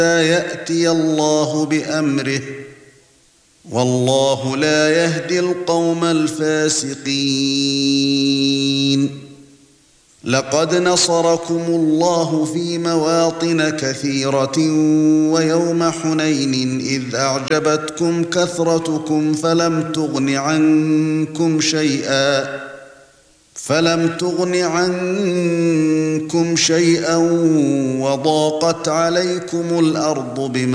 يأتي الله بأمره، والله لا يهدي القوم الفاسقين. لقد نصركم الله في مواطن كثيرة ويوم حنين إذ أعجبتكم كثرتكم فلم تغن عنكم شيئا وضاقت عليكم الأرض بما